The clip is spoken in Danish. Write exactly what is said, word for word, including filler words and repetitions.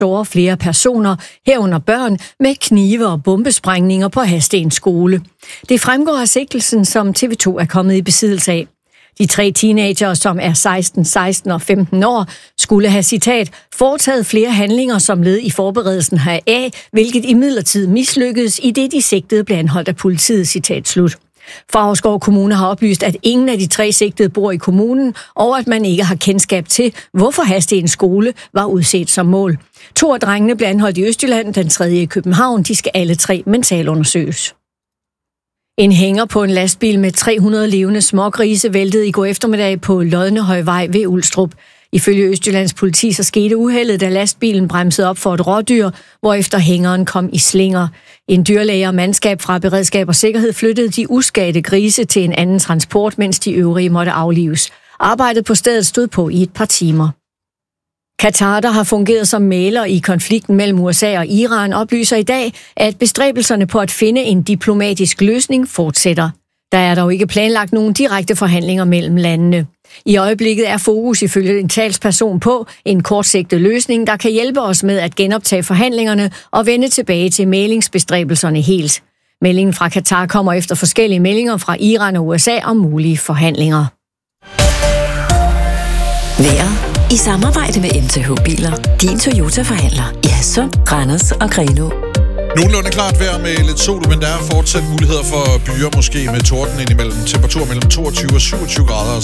over flere personer, herunder børn, med knive og bombesprængninger på Hadsten skole. Det fremgår af sigtelsen, som T V to er kommet i besiddelse af. De tre teenagere, som er seksten, seksten og femten år, skulle have, citat, foretaget flere handlinger som led i forberedelsen heraf, hvilket imidlertid mislykkedes, i det de sigtede blev anholdt af politiet, citat slut. Favrskov Kommune har oplyst, at ingen af de tre sigtede bor i kommunen, og at man ikke har kendskab til, hvorfor Hadsten skole var udset som mål. To af drengene blev anholdt i Østjylland, den tredje i København. De skal alle tre mentalundersøges. En hænger på en lastbil med tre hundrede levende smågrise væltede i går eftermiddag på Lodnehøjvej ved Ulstrup. Ifølge Østjyllands politi så skete uheldet, da lastbilen bremsede op for et rådyr, hvorefter hængeren kom i slinger. En dyrlæge og mandskab fra Beredskab og Sikkerhed flyttede de uskadte grise til en anden transport, mens de øvrige måtte aflives. Arbejdet på stedet stod på i et par timer. Katar, der har fungeret som mægler i konflikten mellem U S A og Iran, oplyser i dag, at bestræbelserne på at finde en diplomatisk løsning fortsætter. Der er dog ikke planlagt nogen direkte forhandlinger mellem landene. I øjeblikket er fokus ifølge en talsperson på en kortsigtet løsning, der kan hjælpe os med at genoptage forhandlingerne og vende tilbage til mæglingsbestræbelserne helt. Meldingen fra Katar kommer efter forskellige meldinger fra Iran og U S A om mulige forhandlinger. Vejret i samarbejde med M T H Biler. Din Toyota-forhandler i Hadsund, Randers og Grenaa. Nogenlunde klart vejr med lidt sol, men der er fortsat muligheder for byer, måske med torden indimellem. Temperatur mellem toogtyve og syvogtyve grader,